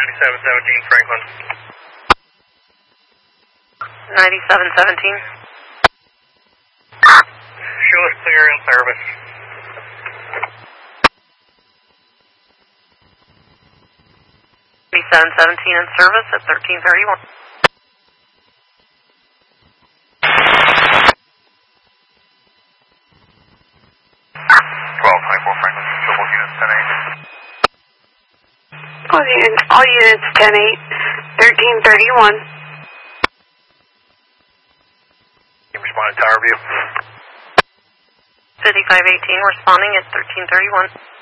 9717 Franklin. 9717. Show us clear in service. Seven 17 in service at 1331. All units 10-8, 1331. Responding Tower View. 5518 responding at 1331.